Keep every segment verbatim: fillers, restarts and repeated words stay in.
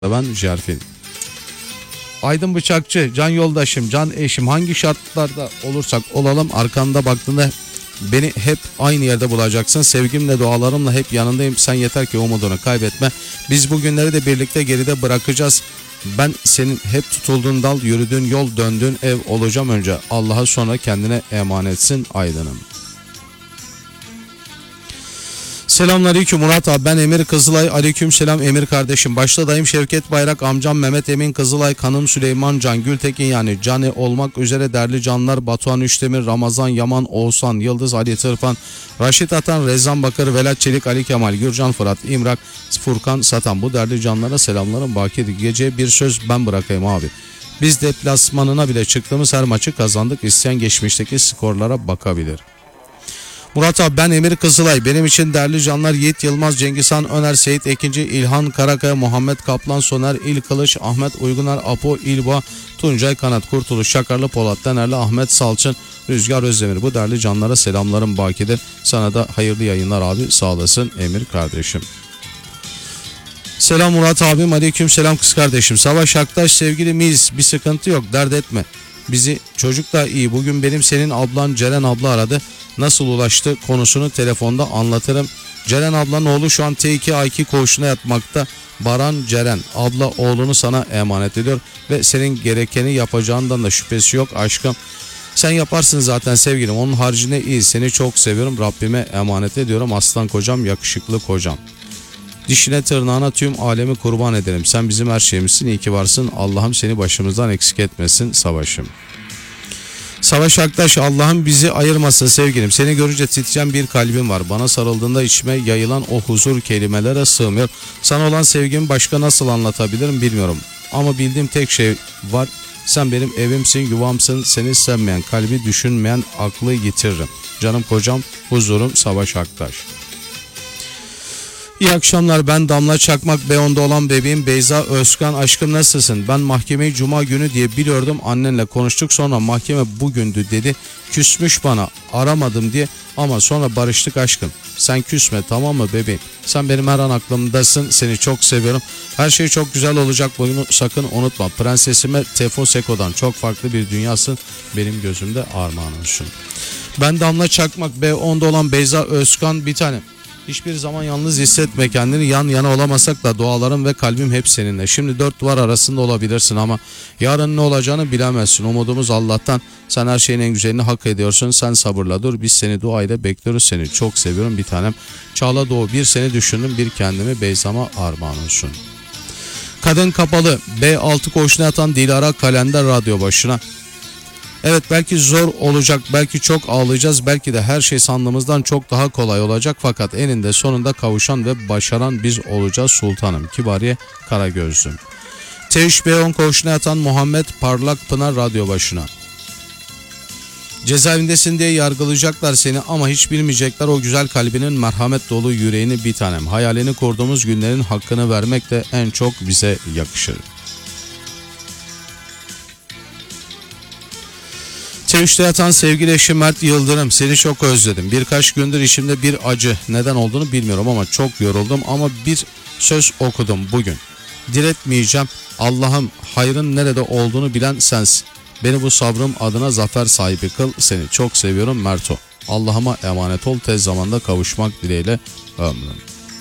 Ben Jerfin. Aydın Bıçakçı, can yoldaşım, can eşim, hangi şartlarda olursak olalım arkanda baktığında beni hep aynı yerde bulacaksın. Sevgimle, dualarımla hep yanındayım. Sen yeter ki umudunu kaybetme. Biz bu günleri de birlikte geride bırakacağız. Ben senin hep tutulduğun dal, yürüdüğün yol, döndüğün ev olacağım önce. Allah'a, sonra kendine emanetsin Aydın'ım. Selamünaleyküm Murat abi, ben Emir Kızılay. Aleyküm selam Emir kardeşim. Başta dayım Şevket Bayrak, amcam Mehmet Emin Kızılay, kanım Süleyman Can Gültekin, yani Cani olmak üzere değerli canlar, Batuhan Üçdemir, Ramazan Yaman, Oğuzhan Yıldız, Ali Tırpan, Raşit Atan, Rezan Bakır, Velat Çelik, Ali Kemal, Gürcan Fırat, İmrak, Furkan Satan, bu değerli canlara selamlarım. Baki gece bir söz ben bırakayım abi. Biz deplasmanına bile çıktığımız her maçı kazandık. İsteyen geçmişteki skorlara bakabilir. Murat abi, ben Emir Kızılay. Benim için değerli canlar Yiğit Yılmaz, Cengizhan Öner, Seyit Ekinci, İlhan Karakaya, Muhammed Kaplan, Soner İl Kılıç, Ahmet Uyguner, Apo İlba, Tuncay Kanat, Kurtuluş Şakarlı, Polat Denerli, Ahmet Salçın, Rüzgar Özdemir, bu değerli canlara selamlarım bakidir. Sana da hayırlı yayınlar abi, sağ olasın Emir kardeşim. Selam Murat abim, aleyküm selam kız kardeşim. Savaş Aktaş, sevgili miyiz, bir sıkıntı yok, dert etme. Bizi çocuk da iyi. Bugün benim senin ablan Ceren abla aradı. Nasıl ulaştı konusunu telefonda anlatırım. Ceren ablanın oğlu şu an T iki A iki koğuşuna yatmakta. Baran Ceren abla oğlunu sana emanet ediyor ve senin gerekeni yapacağından da şüphesi yok aşkım. Sen yaparsın zaten sevgilim. Onun haricinde iyi. Seni çok seviyorum. Rabbime emanet ediyorum. Aslan kocam, yakışıklı kocam. Dişine tırnağına tüm alemi kurban ederim. Sen bizim her şeyimizsin. İyi ki varsın. Allah'ım seni başımızdan eksik etmesin Savaş'ım. Savaş Aktaş, Allah'ım bizi ayırmasın sevgilim. Seni görünce titreyen bir kalbim var. Bana sarıldığında içime yayılan o huzur kelimelere sığmıyor. Sana olan sevgimi başka nasıl anlatabilirim bilmiyorum. Ama bildiğim tek şey var. Sen benim evimsin, yuvamsın. Seni sevmeyen, kalbi düşünmeyen aklı yitiririm. Canım kocam, huzurum Savaş Aktaş. İyi akşamlar, ben Damla Çakmak, B on'da olan bebeğim Beyza Özkan. Aşkım nasılsın? Ben mahkemeyi cuma günü diye biliyordum, annenle konuştuk, sonra mahkeme bugündü dedi. Küsmüş bana, aramadım diye, ama sonra barıştık aşkım. Sen küsme, tamam mı bebeğim? Sen benim her an aklımdasın, seni çok seviyorum. Her şey çok güzel olacak, bunu sakın unutma. Prensesime Tefo Seko'dan çok farklı bir dünyasın, benim gözümde armağan olsun. Ben Damla Çakmak, B on'da olan Beyza Özkan. Bir tane, hiçbir zaman yalnız hissetme kendini. Yan yana olamasak da dualarım ve kalbim hep seninle. Şimdi dört duvar arasında olabilirsin ama yarın ne olacağını bilemezsin. Umudumuz Allah'tan. Sen her şeyin en güzelini hak ediyorsun. Sen sabırla dur. Biz seni duayla bekliyoruz. Seni çok seviyorum bir tanem. Çağla Doğu, bir seni düşündüm, bir kendimi Beyza'ma armağan olsun. Kadın Kapalı, B altı koğuşuna yatan Dilara Kalender radyo başına. Evet, belki zor olacak, belki çok ağlayacağız, belki de her şey sandığımızdan çok daha kolay olacak, fakat eninde sonunda kavuşan ve başaran biz olacağız sultanım. Kibariye Karagözlüm. T üç B on koğuşuna yatan Muhammed Parlak Pınar radyo başına. Cezaevindesin diye yargılayacaklar seni ama hiç bilmeyecekler o güzel kalbinin, merhamet dolu yüreğini bir tanem. Hayalini kurduğumuz günlerin hakkını vermek de en çok bize yakışır. T üç'te yatan sevgili eşim Mert Yıldırım, seni çok özledim. Birkaç gündür içimde bir acı, neden olduğunu bilmiyorum ama çok yoruldum, ama bir söz okudum bugün. Diretmeyeceğim, Allah'ım hayrın nerede olduğunu bilen sensin. Beni bu sabrım adına zafer sahibi kıl, seni çok seviyorum Merto. Allah'ıma emanet ol, tez zamanda kavuşmak dileğiyle ömrüm.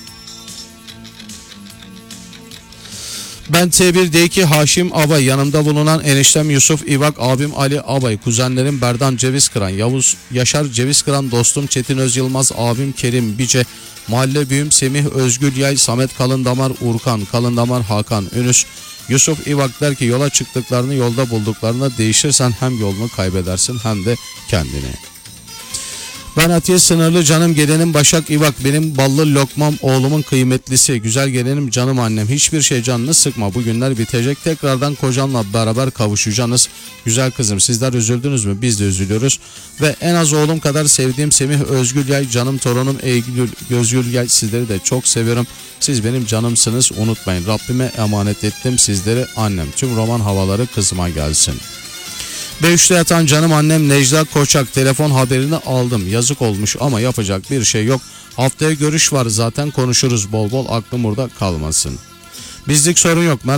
Ben T bir D iki Haşim Abay, yanımda bulunan eniştem Yusuf İvak, abim Ali Abay, kuzenlerim Berdan Cevizkıran, Yavuz Yaşar Cevizkıran, dostum Çetin Özyılmaz, abim Kerim Bice, mahalle büyüm Semih Özgül Yay, Samet Kalındamar, Urkan Kalındamar, Hakan Ünüs. Yusuf İvak der ki, yola çıktıklarını yolda bulduklarına değişirsen hem yolunu kaybedersin hem de kendini. Ben Atiye Sınırlı, canım gelenim Başak İvak, benim ballı lokmam, oğlumun kıymetlisi, güzel gelenim canım annem. Hiçbir şey canını sıkma, bu günler bitecek, tekrardan kocanla beraber kavuşacaksınız. Güzel kızım, sizler üzüldünüz mü? Biz de üzülüyoruz. Ve en az oğlum kadar sevdiğim Semih Özgül Yay, canım torunum Eygül Gözgül Yay, sizleri de çok seviyorum. Siz benim canımsınız, unutmayın. Rabbime emanet ettim sizleri annem. Tüm roman havaları kızıma gelsin. B üç'te yatan canım annem Necla Koçak, telefon haberini aldım. Yazık olmuş ama yapacak bir şey yok. Haftaya görüş var zaten, konuşuruz bol bol, aklım burada kalmasın. Bizlik sorun yok.